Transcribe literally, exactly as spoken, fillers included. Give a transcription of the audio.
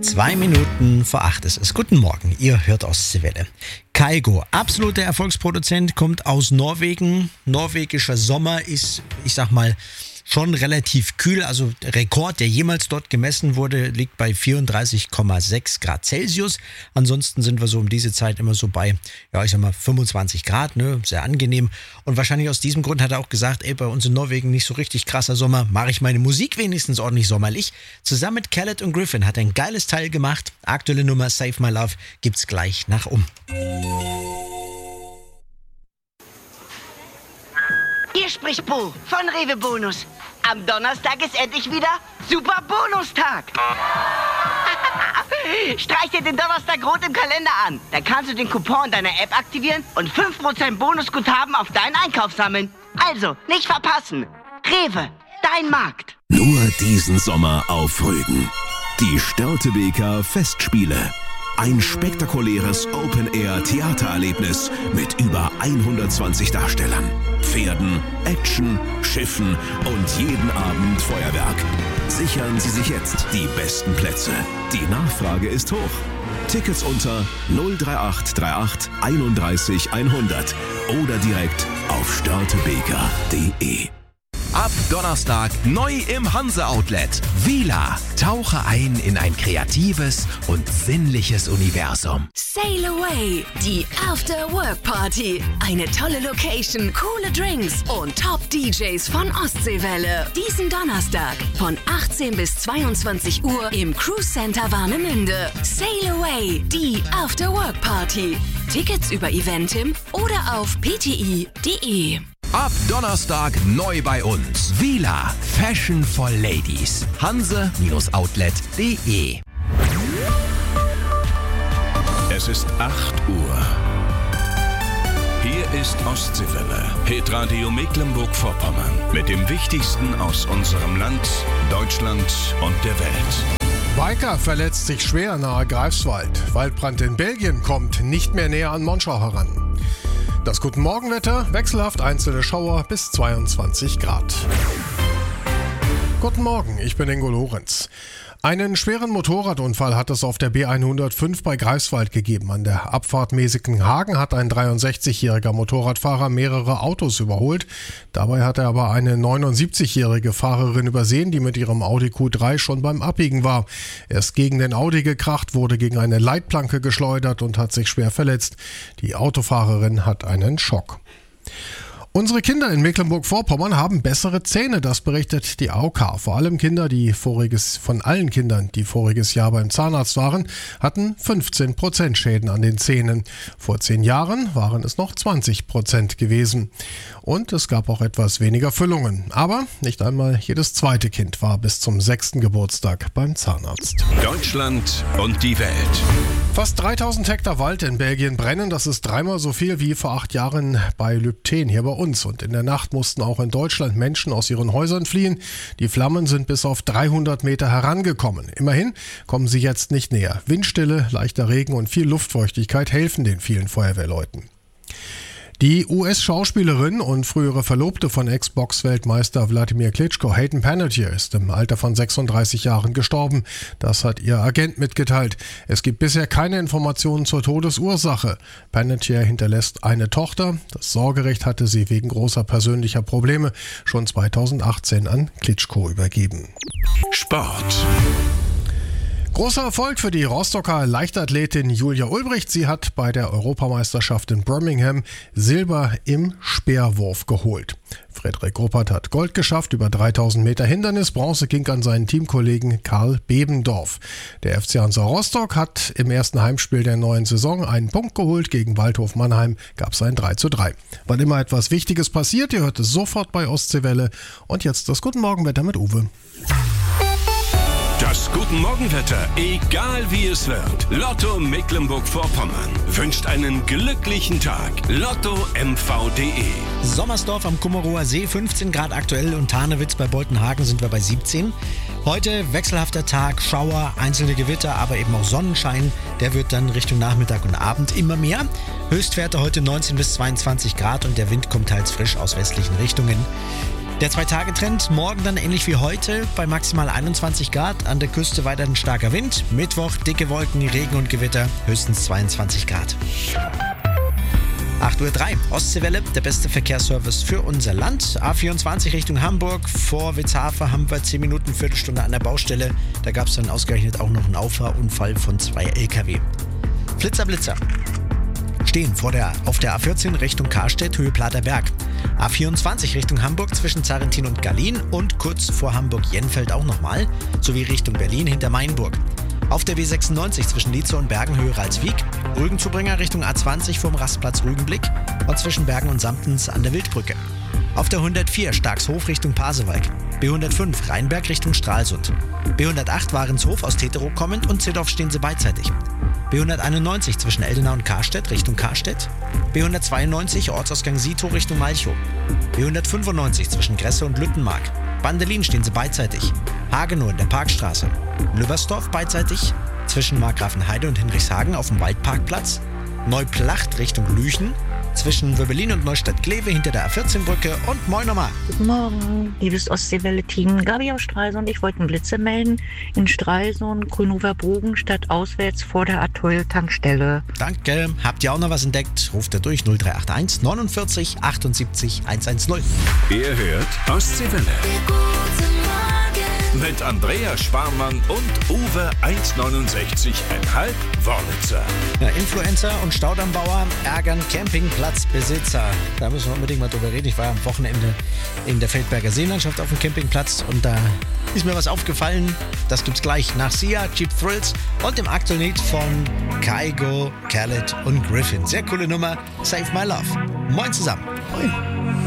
Zwei Minuten vor acht ist es. Guten Morgen, ihr hört Ostseewelle. Kygo, absoluter Erfolgsproduzent, kommt aus Norwegen. Norwegischer Sommer ist, ich sag mal, schon relativ kühl. Also der Rekord, der jemals dort gemessen wurde, liegt bei vierunddreißig Komma sechs Grad Celsius. Ansonsten sind wir so um diese Zeit immer so bei, ja, ich sag mal fünfundzwanzig Grad, ne, sehr angenehm. Und wahrscheinlich aus diesem Grund hat er auch gesagt, ey, bei uns in Norwegen nicht so richtig krasser Sommer, mache ich meine Musik wenigstens ordentlich sommerlich. Zusammen mit Khaled und Griffin hat er ein geiles Teil gemacht. Aktuelle Nummer Save My Love gibt's gleich nach um. Hier spricht Bo von Rewe Bonus. Am Donnerstag ist endlich wieder Super Bonustag. Streich dir den Donnerstag rot im Kalender an. Dann kannst du den Coupon deiner App aktivieren und fünf Prozent Bonusguthaben auf deinen Einkauf sammeln. Also, nicht verpassen. Rewe, dein Markt. Nur diesen Sommer auf Rügen. Die Störtebeker Festspiele. Ein spektakuläres Open-Air-Theatererlebnis mit über hundertzwanzig Darstellern, Pferden, Action, Schiffen und jeden Abend Feuerwerk. Sichern Sie sich jetzt die besten Plätze. Die Nachfrage ist hoch. Tickets unter null drei acht drei acht einunddreißig hundert oder direkt auf störtebeker punkt de. Ab Donnerstag neu im Hanse-Outlet. Vila. Tauche ein in ein kreatives und sinnliches Universum. Sail Away, die After-Work-Party. Eine tolle Location, coole Drinks und Top-D Js von Ostseewelle. Diesen Donnerstag von achtzehn bis zweiundzwanzig Uhr im Cruise Center Warnemünde. Sail Away, die After-Work-Party. Tickets über Eventim oder auf p t i punkt de. Ab Donnerstag neu bei uns. Vila. Fashion for Ladies. hanse-outlet punkt de. Es ist acht Uhr. Hier ist Ostseewelle. Hitradio Mecklenburg-Vorpommern. Mit dem Wichtigsten aus unserem Land, Deutschland und der Welt. Biker verletzt sich schwer nahe Greifswald. Waldbrand in Belgien kommt nicht mehr näher an Monschau heran. Das Guten Morgenwetter, wechselhaft einzelne Schauer bis zweiundzwanzig Grad. Guten Morgen, ich bin Ingo Lorenz. Einen schweren Motorradunfall hat es auf der B hundertfünf bei Greifswald gegeben. An der Abfahrt Mäßigen-Hagen hat ein dreiundsechzigjähriger Motorradfahrer mehrere Autos überholt. Dabei hat er aber eine neunundsiebzigjährige Fahrerin übersehen, die mit ihrem Audi Q drei schon beim Abbiegen war. Er ist gegen den Audi gekracht, wurde gegen eine Leitplanke geschleudert und hat sich schwer verletzt. Die Autofahrerin hat einen Schock. Unsere Kinder in Mecklenburg-Vorpommern haben bessere Zähne, das berichtet die A O K. Vor allem Kinder, die voriges, von allen Kindern, die voriges Jahr beim Zahnarzt waren, hatten fünfzehn Prozent Schäden an den Zähnen. Vor zehn Jahren waren es noch zwanzig Prozent gewesen. Und es gab auch etwas weniger Füllungen. Aber nicht einmal jedes zweite Kind war bis zum sechsten Geburtstag beim Zahnarzt. Deutschland und die Welt. Fast dreitausend Hektar Wald in Belgien brennen. Das ist dreimal so viel wie vor acht Jahren bei Lübten hier bei uns. Und in der Nacht mussten auch in Deutschland Menschen aus ihren Häusern fliehen. Die Flammen sind bis auf dreihundert Meter herangekommen. Immerhin kommen sie jetzt nicht näher. Windstille, leichter Regen und viel Luftfeuchtigkeit helfen den vielen Feuerwehrleuten. Die U S-Schauspielerin und frühere Verlobte von Ex-Box-Weltmeister Wladimir Klitschko, Hayden Panettiere, ist im Alter von sechsunddreißig Jahren gestorben. Das hat ihr Agent mitgeteilt. Es gibt bisher keine Informationen zur Todesursache. Panettiere hinterlässt eine Tochter. Das Sorgerecht hatte sie wegen großer persönlicher Probleme schon zweitausendachtzehn an Klitschko übergeben. Sport. Großer Erfolg für die Rostocker Leichtathletin Julia Ulbricht. Sie hat bei der Europameisterschaft in Birmingham Silber im Speerwurf geholt. Frederik Ruppert hat Gold geschafft über dreitausend Meter Hindernis. Bronze ging an seinen Teamkollegen Karl Bebendorf. Der F C Hansa Rostock hat im ersten Heimspiel der neuen Saison einen Punkt geholt. Gegen Waldhof Mannheim gab es ein drei zu drei. Wann immer etwas Wichtiges passiert, ihr hört es sofort bei Ostseewelle. Und jetzt das Guten Morgenwetter mit Uwe. Das Guten Morgenwetter, egal wie es wird. Lotto Mecklenburg-Vorpommern wünscht einen glücklichen Tag. Lotto M V punkt de. Sommersdorf am Kummerower See, fünfzehn Grad aktuell, und Tarnewitz bei Boltenhagen sind wir bei siebzehn. Heute wechselhafter Tag, Schauer, einzelne Gewitter, aber eben auch Sonnenschein. Der wird dann Richtung Nachmittag und Abend immer mehr. Höchstwerte heute neunzehn bis zweiundzwanzig Grad und der Wind kommt teils frisch aus westlichen Richtungen. Der Zwei-Tage-Trend, morgen dann ähnlich wie heute bei maximal einundzwanzig Grad, an der Küste weiterhin starker Wind, Mittwoch dicke Wolken, Regen und Gewitter, höchstens zweiundzwanzig Grad. acht Uhr drei, Ostseewelle, der beste Verkehrsservice für unser Land. A vierundzwanzig Richtung Hamburg, vor Witzhafer haben wir zehn Minuten, Viertelstunde an der Baustelle. Da gab es dann ausgerechnet auch noch einen Auffahrunfall von zwei L K W. Flitzer, Blitzer. Stehen vor der, auf der A vierzehn Richtung Karstedt, Höhe Platerberg. A vierundzwanzig Richtung Hamburg zwischen Zarentin und Gallien und kurz vor Hamburg-Jenfeld auch nochmal, sowie Richtung Berlin hinter Mainburg. Auf der B sechsundneunzig zwischen Lietzow und Bergen, Höhe Ralswiek. Rügenzubringer Richtung A zwanzig vom Rastplatz Rügenblick und zwischen Bergen und Samtens an der Wildbrücke. Auf der hundertvier Starkshof Richtung Pasewalk. B hundertfünf Rheinberg Richtung Stralsund. B hundertacht Warenshof aus Teterow kommend und Zittdorf stehen sie beidseitig. B hunderteinundneunzig zwischen Eldenau und Karstedt Richtung Karstedt. B hundertzweiundneunzig Ortsausgang Sito Richtung Malchow. B hundertfünfundneunzig zwischen Gresse und Lüttenmark. Bandelin stehen sie beidseitig. Hagenow in der Parkstraße. Lübbersdorf beidseitig zwischen Markgrafenheide und Hinrichshagen auf dem Waldparkplatz. Neuplacht Richtung Lüchen. Zwischen Wöbelin und Neustadt-Glewe hinter der A vierzehn Brücke und moin nochmal. Guten Morgen, liebes Ostseewelle-Team. Gabi aus Stralsund. Ich wollte einen Blitzer melden. In Stralsund, Grünhofer Bogen, statt auswärts vor der Atoll-Tankstelle. Danke. Habt ihr auch noch was entdeckt? Ruft ihr durch null drei acht eins neunundvierzig achtundsiebzig hundertzehn. Ihr hört Ostseewelle. Mit Andrea Sparmann und Uwe eins neunundsechzig Komma fünf Wörlitzer. Ja, Influencer und Staudammbauer ärgern Campingplatzbesitzer. Da müssen wir unbedingt mal drüber reden. Ich war am Wochenende in der Feldberger Seenlandschaft auf dem Campingplatz und da ist mir was aufgefallen. Das gibt's gleich nach Sia, Cheap Thrills und dem aktuellen Lied von Kygo, Khaled und Griffin. Sehr coole Nummer. Save My Love. Moin zusammen. Moin.